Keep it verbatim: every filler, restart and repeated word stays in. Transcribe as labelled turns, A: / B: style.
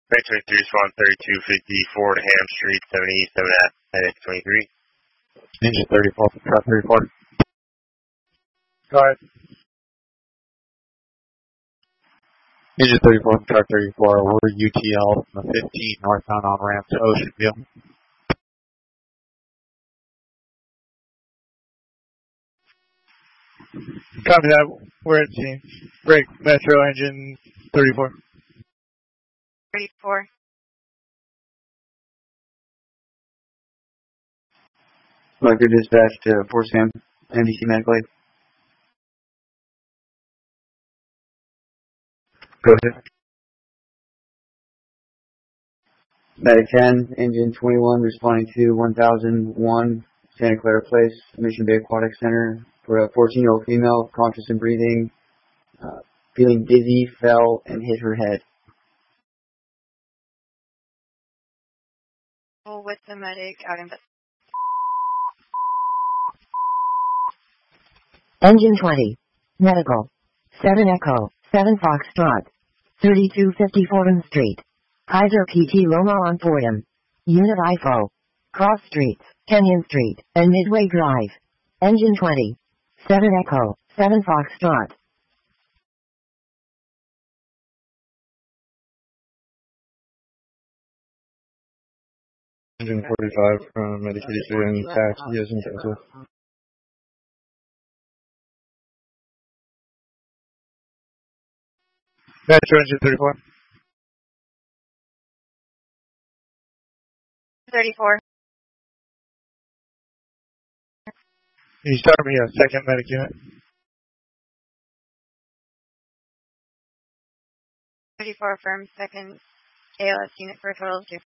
A: Bay twenty-three, Swan thirty-two fifty-four to Ham Street, seventy-seven at headache twenty-three.
B: Engine thirty-four, truck thirty-four.
C: Go ahead.
B: Engine thirty-four, truck thirty-four, we're U T L from the fifteen northbound on ramp to Ocean View.
C: Copy that. We're at scene. Break Metro engine thirty-four.
D: thirty-four.
E: Record dispatch to Fort Sam, N B C Medical Aid. Go ahead. Medic ten, engine twenty-one, responding to one thousand one Santa Clara Place, Mission Bay Aquatic Center, for a fourteen-year-old female, conscious and breathing, uh, feeling dizzy, fell, and hit her head.
D: Full with the medic out in the...
F: Engine twenty. Medical. seven Echo. seven Foxtrot. thirty-two fifty Fordham Street. Kaiser P T Loma on Fordham. Unit I F O. Cross Streets, Kenyon Street, and Midway Drive. Engine twenty. seven Echo. seven Foxtrot.
G: Engine forty-five from medication and taxi is in Joseph.
C: Metro engine thirty-four.
D: thirty-four.
C: Can you start me a second medic unit?
D: thirty-four firm, second A L S unit for a total of two.